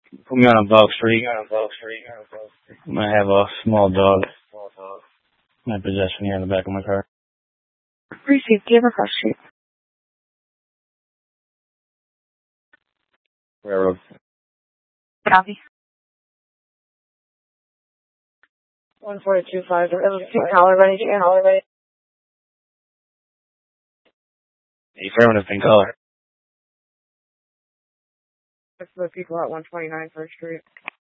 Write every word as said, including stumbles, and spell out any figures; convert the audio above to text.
Put me on a Bulk Street. I'm gonna have a small dog. My possession here in the back of my car. Received. Give her cross street. Railroad. Copy. one forty-two five. Caller ready. Caller ready. Affirmative, pink color. That's the people at one twenty-nine First Street.